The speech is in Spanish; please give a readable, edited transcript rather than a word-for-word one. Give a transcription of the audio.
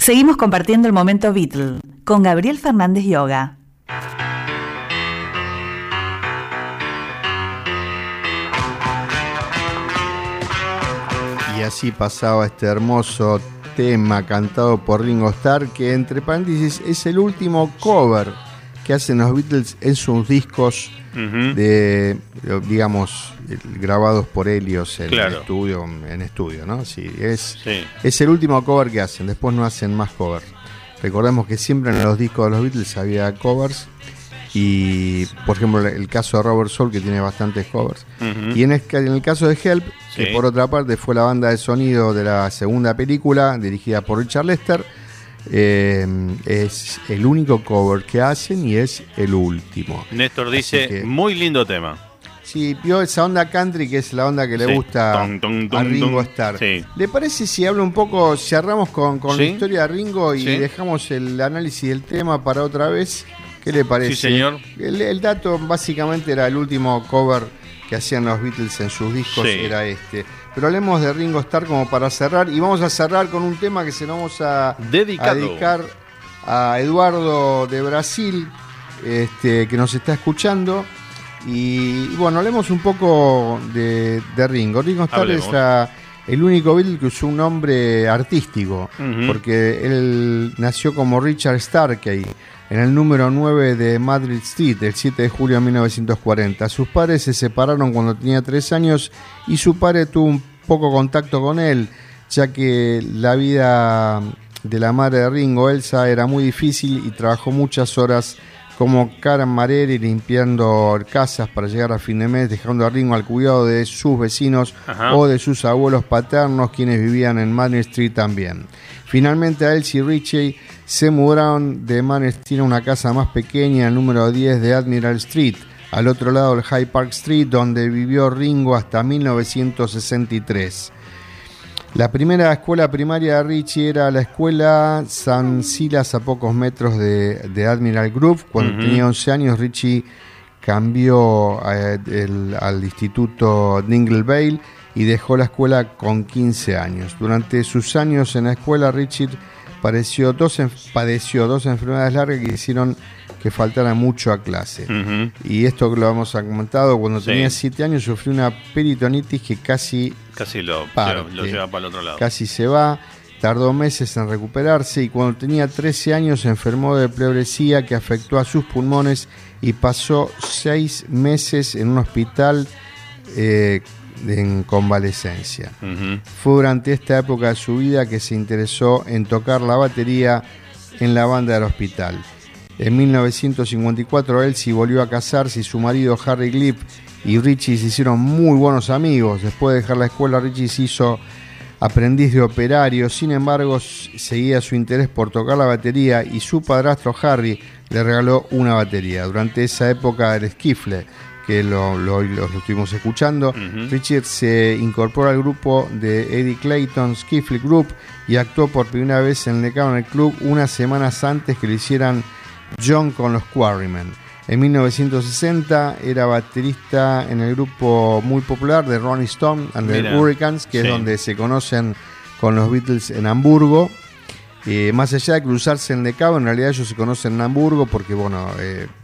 Seguimos compartiendo el momento Beatle con Gabriel Fernández Yoga. Y así pasaba este hermoso tema cantado por Ringo Starr, que entre paréntesis es el último cover que hacen los Beatles en sus discos de, digamos, grabados por ellos en estudio, ¿no? Sí, es el último cover que hacen, después no hacen más covers. Recordemos que siempre en los discos de los Beatles había covers, y por ejemplo el caso de Robert Soul, que tiene bastantes covers, y en el caso de Help, que por otra parte fue la banda de sonido de la segunda película dirigida por Richard Lester, es el único cover que hacen y es el último. Néstor dice, muy lindo tema. Sí, vio esa onda country, que es la onda que le gusta a Ringo Starr. Sí. ¿Le parece si hablo un poco, cerramos con la historia de Ringo y dejamos el análisis del tema para otra vez? ¿Qué le parece? Sí, señor. El dato básicamente era el último cover que hacían los Beatles en sus discos, era este. Pero hablemos de Ringo Starr como para cerrar, y vamos a cerrar con un tema que se lo vamos a dedicar a Eduardo de Brasil, que nos está escuchando. Y bueno, hablemos un poco de Ringo. Ringo Starr es el único Beatle que usó un nombre artístico, porque él nació como Richard Starkey en el número 9 de Madrid Street, el 7 de julio de 1940. Sus padres se separaron cuando tenía 3 años y su padre tuvo un poco contacto con él, ya que la vida de la madre de Ringo, Elsa, era muy difícil y trabajó muchas horas como camarera y limpiando casas para llegar a fin de mes, dejando a Ringo al cuidado de sus vecinos o de sus abuelos paternos, quienes vivían en Madrid Street también. Finalmente, a Elsie y Richie se mudaron de Madrid Street a una casa más pequeña, el número 10 de Admiral Street, al otro lado del Hyde Park Street, donde vivió Ringo hasta 1963. La primera escuela primaria de Richie era la escuela San Silas, a pocos metros de Admiral Grove. Cuando tenía 11 años, Richie cambió al instituto Dinglevale y dejó la escuela con 15 años. Durante sus años en la escuela, Richie padeció dos enfermedades largas que hicieron que faltara mucho a clase. Y esto que lo hemos comentado, cuando tenía 7 años sufrió una peritonitis que casi lo lleva para el otro lado. Casi se va, tardó meses en recuperarse, y cuando tenía 13 años se enfermó de pleuresía que afectó a sus pulmones y pasó 6 meses en un hospital en convalecencia. Fue durante esta época de su vida que se interesó en tocar la batería en la banda del hospital. En 1954 Elsie volvió a casarse y su marido Harry Glipp y Richie se hicieron muy buenos amigos. Después de dejar la escuela, Richie se hizo aprendiz de operario. Sin embargo, seguía su interés por tocar la batería y su padrastro Harry le regaló una batería. Durante esa época del skiffle, que lo estuvimos escuchando, Richard se incorporó al grupo de Eddie Clayton Skiffle Group y actuó por primera vez en el Cabaret Club unas semanas antes que lo hicieran John con los Quarrymen. En 1960 era baterista en el grupo muy popular de Rolling Stone and the Hurricanes, que es donde se conocen con los Beatles en Hamburgo. Más allá de cruzarse en The Cabo, en realidad ellos se conocen en Hamburgo porque,